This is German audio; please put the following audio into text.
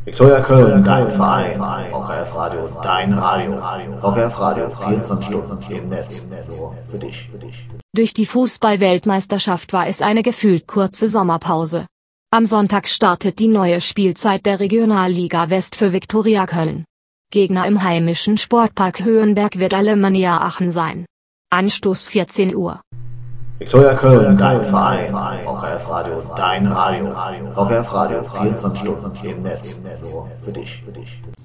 Viktoria Köln, dein Verein. VKF Radio, dein Radio. VKF Radio, 24 Stunden im Netz. Nur für dich. Durch die Fußball-Weltmeisterschaft war es eine gefühlt kurze Sommerpause. Am Sonntag startet die neue Spielzeit der Regionalliga West für Viktoria Köln. Gegner im heimischen Sportpark Höhenberg wird Alemannia Aachen sein. Anstoß 14 Uhr. Viktoria Köln, dein Verein. VKF Radio, dein Radio. VKF Radio, 24 Stunden im Netz. Nur für dich.